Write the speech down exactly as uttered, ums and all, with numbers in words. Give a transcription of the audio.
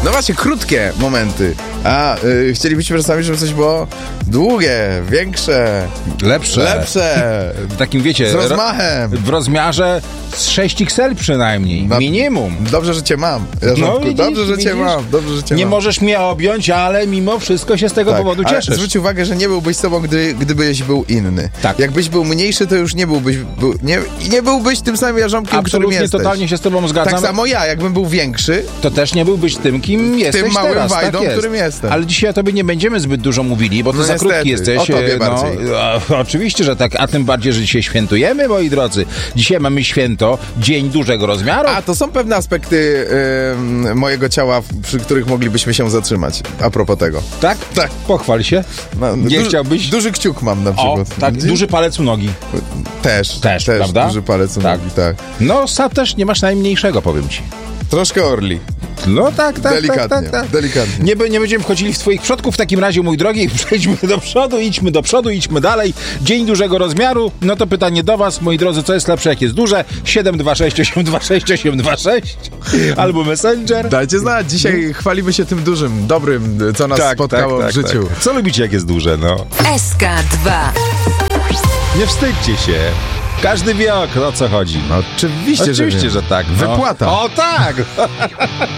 No właśnie, krótkie momenty. A y, chcielibyśmy czasami, żeby coś było długie, większe, Lepsze. lepsze, W takim, wiecie... z rozmachem. W rozmiarze z sześć X L przynajmniej. Na- Minimum. Dobrze, że cię mam. Jarząbku, widzisz, dobrze, że cię widzisz? mam. Dobrze, że cię Nie mam. możesz mnie objąć, ale mimo wszystko się z tego Tak, powodu ale cieszysz. zwróć uwagę, że nie byłbyś sobą, gdy, gdybyś był inny. Tak. Jakbyś był mniejszy, to już nie byłbyś, był, nie, nie byłbyś tym samym jarząbkiem, którym Absolutnie, jesteś. totalnie się z tobą zgadzam. Tak samo ja, jakbym był większy, To też nie byłbyś tym, kim jesteś małym teraz. wajdą, tak jest. którym jestem. Ale dzisiaj o tobie nie będziemy zbyt dużo mówili, bo ty No za niestety, krótki jesteś. o tobie e, bardziej. a, oczywiście, że tak, a tym bardziej, że dzisiaj świętujemy, moi drodzy. Dzisiaj mamy święto, dzień dużego rozmiaru. a to są pewne aspekty ym, mojego ciała, w- przy których moglibyśmy się zatrzymać. A propos tego. Tak? Tak. Pochwal się. No, Nie duży- chciałbyś? Duży kciuk mam na O, przykład. tak, Widzisz? duży palec u nogi. Też, Też, prawda? duży palec u Tak. nogi, tak. No, sam też nie masz najmniejszego, powiem ci. Troszkę orli. No tak, tak, Delikatnie, tak, tak, tak. delikatnie. Nie, be- nie będziemy wchodzili w twoich przodków w takim razie, mój drogi. Przejdźmy do przodu, idźmy do przodu, idźmy dalej. Dzień dużego rozmiaru. No to pytanie do was, moi drodzy, co jest lepsze, jak jest duże? siedem dwa sześć osiem dwa sześć osiem dwa sześć albo Messenger. Dajcie znać, dzisiaj chwalimy się tym dużym, dobrym, co nas spotkało w życiu. tak. Co lubicie, jak jest duże, no? S K dwa. Nie wstydźcie się. Każdy wie, o co chodzi. No, oczywiście, Oczywiście, że, że tak. No. Wypłata. O tak!